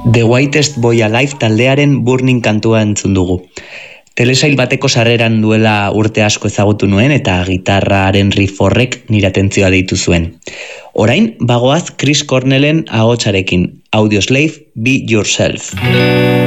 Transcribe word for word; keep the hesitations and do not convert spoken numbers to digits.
The Whitest Boy Alive taldearen Burning kantua entzun dugu. Telesail bateko sarreran duela urte asko ezagutu nuen eta gitarraren riff horrek nire atentzioa deitu zuen. Orain, bagoaz Chris Cornellen ahotsarekin, Audioslave, Be Yourself.